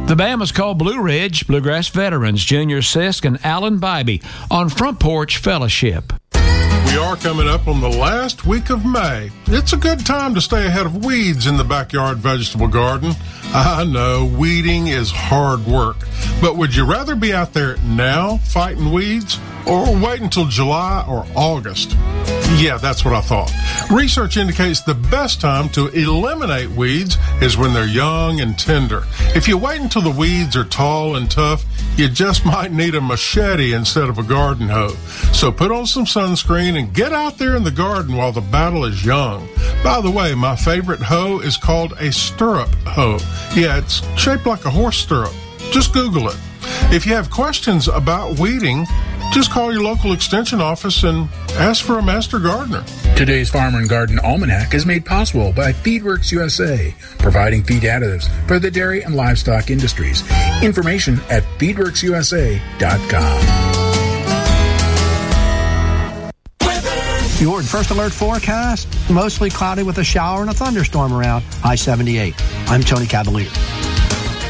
The band was called Blue Ridge, Bluegrass Veterans, Junior Sisk and Alan Bybee on Front Porch Fellowship. We are coming up on the last week of May. It's a good time to stay ahead of weeds in the backyard vegetable garden. I know weeding is hard work, but would you rather be out there now fighting weeds or wait until July or August? Yeah, that's what I thought. Research indicates the best time to eliminate weeds is when they're young and tender. If you wait until the weeds are tall and tough, you just might need a machete instead of a garden hoe. So put on some sunscreen and get out there in the garden while the battle is young. By the way, my favorite hoe is called a stirrup hoe. Yeah, it's shaped like a horse stirrup. Just Google it. If you have questions about weeding, just call your local extension office and ask for a master gardener. Today's Farmer and Garden Almanac is made possible by FeedWorks USA, providing feed additives for the dairy and livestock industries. Information at feedworksusa.com. Your First Alert forecast, mostly cloudy with a shower and a thunderstorm around I-78. I'm Tony Cavalier.